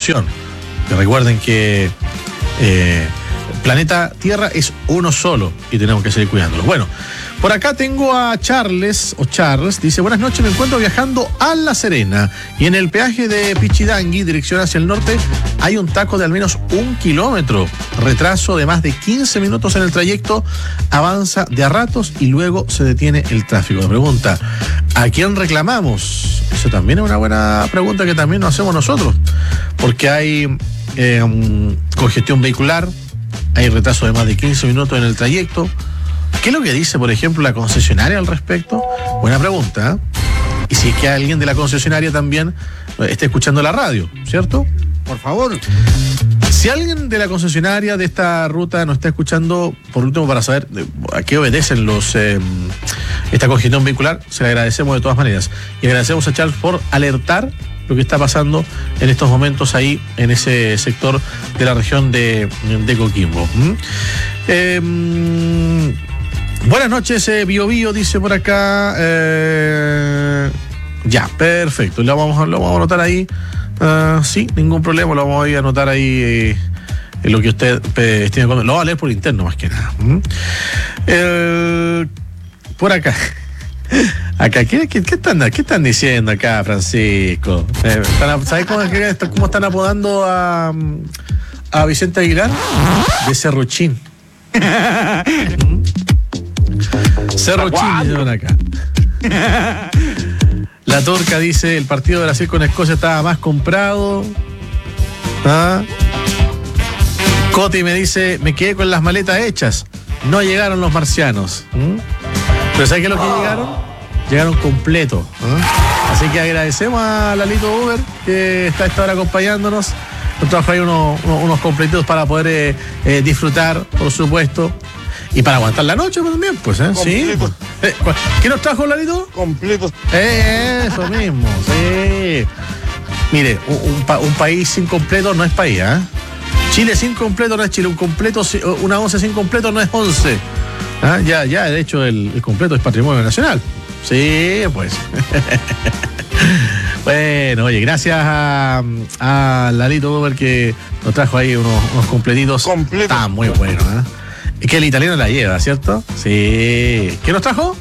contaminación. Recuerden que planeta Tierra es uno solo y tenemos que seguir cuidándolo. Bueno, por acá tengo a Charles, dice: buenas noches, me encuentro viajando a La Serena y en el peaje de Pichidangui, dirección hacia el norte, hay un taco de al menos 1 kilómetro, retraso de más de 15 minutos en el trayecto, avanza de a ratos y luego se detiene el tráfico. Me pregunta, ¿a quién reclamamos? Eso también es una buena pregunta que también nos hacemos nosotros, porque hay congestión vehicular, hay retraso de más de 15 minutos en el trayecto. ¿Qué es lo que dice, por ejemplo, la concesionaria al respecto? Buena pregunta, ¿eh? Y si es que alguien de la concesionaria también está escuchando la radio, ¿cierto? Por favor. Si alguien de la concesionaria de esta ruta nos está escuchando, por último, para saber a qué obedecen esta congestión vehicular, se le agradecemos de todas maneras. Y agradecemos a Charles por alertar lo que está pasando en estos momentos ahí, en ese sector de la región de Coquimbo. Buenas noches, Bio Bio, dice por acá. Ya, perfecto. Lo vamos a anotar ahí. Sí, ningún problema. Lo vamos a anotar ahí en lo que usted estime. Lo vamos a leer por interno, más que nada. Por acá. Acá, ¿qué están diciendo acá, Francisco? ¿Sabes cómo están apodando a Vicente Aguilar? De Cerruchín. Cerruchín, dicen acá. La Turca dice: el partido de Brasil con Escocia estaba más comprado. Coti me dice: me quedé con las maletas hechas. No llegaron los marcianos. Pero ¿sabes qué es lo que llegaron? Llegaron completos. Así que agradecemos a Lalito Uber, que está a esta hora acompañándonos. Nos trajo ahí unos completitos para poder disfrutar, por supuesto. Y para aguantar la noche también, pues, ¿eh? Sí. ¿Qué nos trajo, Lalito? Completos. Eso mismo, sí. Mire, un país sin completo no es país, ¿eh? Chile sin completo no es Chile. Una 11 sin completo no es 11. Ya, de hecho, el completo es patrimonio nacional. Sí, pues. Bueno, oye, gracias a Lalito Uber, que nos trajo ahí unos completitos. Completo. Está muy bueno, ¿eh? Es que el italiano la lleva, ¿cierto? Sí. ¿Qué nos trajo?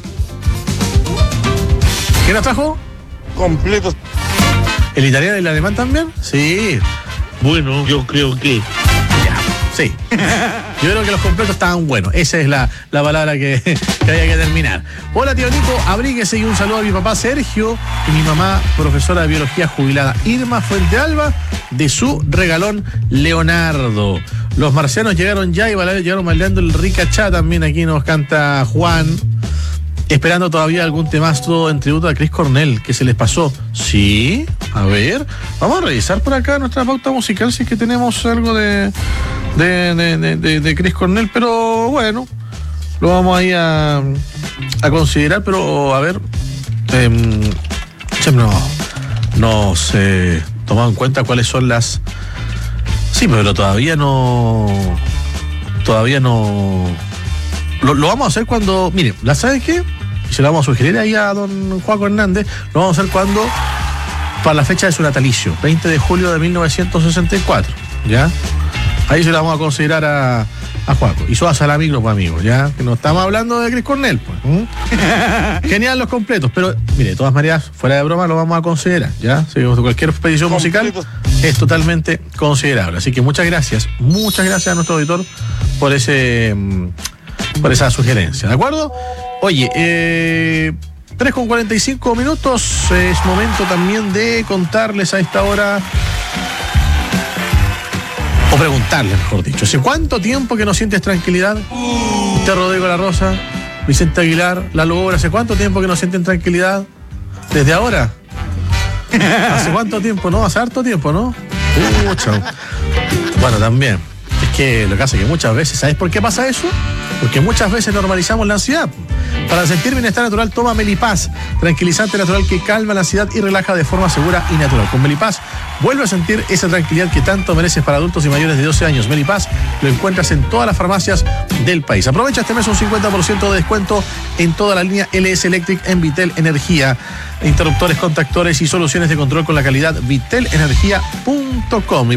Completos. ¿El italiano y el alemán también? Sí. Bueno, yo creo que... Sí. Yo creo que los completos estaban buenos. Esa es la palabra que había que terminar. Hola, tío Nico, abríguese, y un saludo a mi papá Sergio y mi mamá, profesora de biología jubilada Irma Fuente Alba, de su regalón Leonardo. Los marcianos llegaron ya y llegaron bailando el Ricachá también. Aquí nos canta Juan. Esperando todavía algún temazo en tributo a Chris Cornell, que se les pasó. Sí, a ver, vamos a revisar por acá nuestra pauta musical, si es que tenemos algo de Chris Cornell, pero bueno, lo vamos ahí a considerar, pero a ver, no se tomado en cuenta cuáles son las... Sí, pero todavía no... Lo vamos a hacer cuando... Mire, ¿la sabe qué? Se lo vamos a sugerir ahí a don Juaco Hernández. Lo vamos a hacer cuando... Para la fecha de su natalicio, 20 de julio de 1964, ¿ya? Ahí se lo vamos a considerar a Juaco. Y eso a Salamigro, pues, amigos, ¿ya? Que no estamos hablando de Chris Cornell, pues. Genial los completos, pero, mire, de todas maneras, fuera de broma, lo vamos a considerar, ¿ya? Si cualquier expedición musical es totalmente considerable. Así que muchas gracias a nuestro auditor por esa sugerencia, ¿de acuerdo? Oye, 3:45, es momento también de contarles a esta hora, o preguntarles, mejor dicho, ¿hace cuánto tiempo que no sientes tranquilidad? Usted, Rodrigo La Rosa, Vicente Aguilar, Lalo Obra, ¿hace cuánto tiempo que no sienten tranquilidad? ¿Desde ahora? ¿Hace cuánto tiempo? ¿No? Hace harto tiempo, ¿no? Chao. Bueno, también. Es que lo que hace que muchas veces, ¿sabes por qué pasa eso? Porque muchas veces normalizamos la ansiedad. Para sentir bienestar natural, toma Melipaz, tranquilizante natural que calma la ansiedad y relaja de forma segura y natural. Con Melipaz, vuelve a sentir esa tranquilidad que tanto mereces para adultos y mayores de 12 años. Melipaz lo encuentras en todas las farmacias del país. Aprovecha este mes un 50% de descuento en toda la línea LS Electric en Vitel Energía. Interruptores, contactores y soluciones de control con la calidad vitelenergia.com.